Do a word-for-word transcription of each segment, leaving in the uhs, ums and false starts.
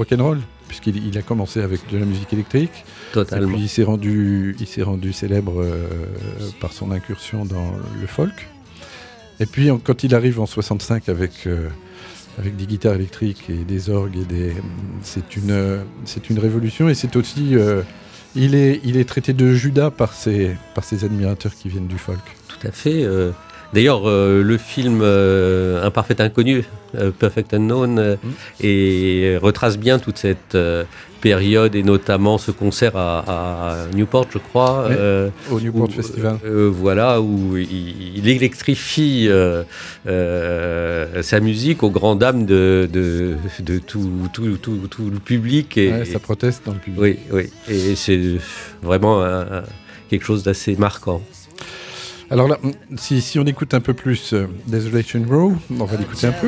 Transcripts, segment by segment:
rock'n'roll, puisqu'il il a commencé avec de la musique électrique. Totalement. Et puis il s'est rendu, il s'est rendu célèbre euh, par son incursion dans le folk. Et puis en, quand il arrive en soixante-cinq avec, euh, avec des guitares électriques et des orgues, et des, c'est, une, c'est une révolution. Et c'est aussi... Euh, il, est, il est traité de Judas par ses, par ses admirateurs qui viennent du folk. Tout à fait. Euh, d'ailleurs, euh, le film euh, Un parfait inconnu, euh, Perfect Unknown, euh, mmh. et retrace bien toute cette euh, période, et notamment ce concert à, à Newport, je crois. Ouais, euh, au Newport où, Festival. Euh, voilà, où il, il électrifie euh, euh, sa musique aux grandes dames de, de, de tout, tout, tout, tout le public. Et, ouais, ça proteste dans le public. Oui, oui. Et c'est vraiment un, un, quelque chose d'assez marquant. Alors là, si, si on écoute un peu plus euh, Desolation Row, on va l'écouter un peu.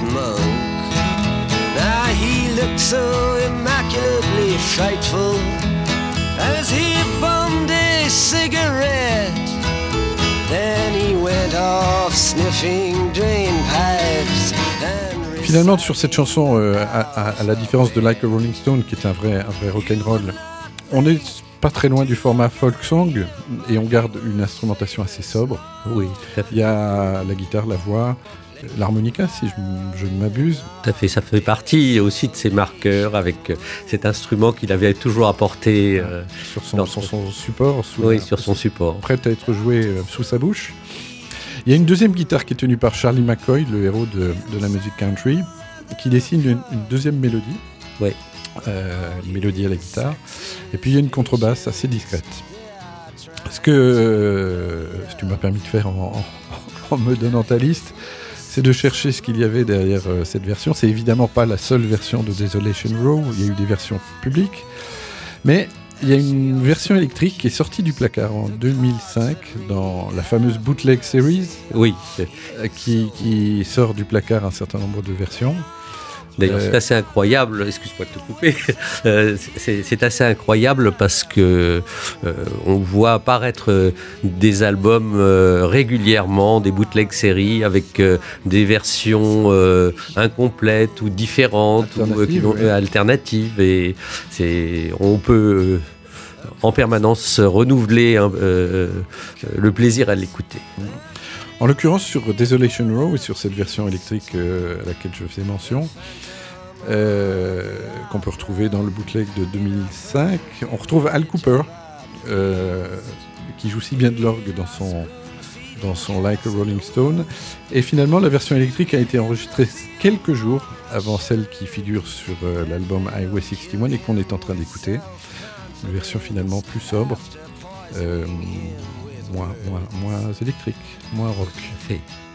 Finalement, sur cette chanson, euh, à, à, à la différence de Like a Rolling Stone, qui est un vrai, un vrai rock'n'roll, on est pas très loin du format folk song, et on garde une instrumentation assez sobre. Oui, tout à fait. Il y a la guitare, la voix, l'harmonica, si je, je ne m'abuse. Tout à fait, ça fait partie aussi de ses marqueurs, avec cet instrument qu'il avait toujours apporté euh, sur son, son, son support. Sous oui, la, sur son support. Prête à être joué euh, sous sa bouche. Il y a une deuxième guitare qui est tenue par Charlie McCoy, le héros de, de la musique country, qui dessine une, une deuxième mélodie. Oui. Euh, une mélodie à la guitare. Et puis il y a une contrebasse assez discrète. Ce que euh, ce que tu m'as permis de faire en, en, en me donnant ta liste, c'est de chercher ce qu'il y avait derrière euh, cette version. C'est évidemment pas la seule version de Desolation Row, il y a eu des versions publiques, mais il y a une version électrique qui est sortie du placard en deux mille cinq dans la fameuse Bootleg Series, oui, euh, qui, qui sort du placard un certain nombre de versions. D'ailleurs, euh... c'est assez incroyable, excuse-moi de te couper, euh, c'est, c'est assez incroyable parce que euh, on voit apparaître des albums euh, régulièrement, des bootleg séries avec euh, des versions euh, incomplètes ou différentes, alternatives, ou, euh, ouais. alternatives, et c'est, on peut euh, en permanence renouveler hein, euh, le plaisir à l'écouter. En l'occurrence, sur Desolation Row et sur cette version électrique euh, à laquelle je faisais mention, euh, qu'on peut retrouver dans le bootleg de deux mille cinq, on retrouve Al Cooper, euh, qui joue si bien de l'orgue dans son, dans son Like a Rolling Stone. Et finalement, la version électrique a été enregistrée quelques jours avant celle qui figure sur euh, l'album Highway soixante et un et qu'on est en train d'écouter. Une version finalement plus sobre. Euh, Moins, moins, moins électrique, moins rock. Fait.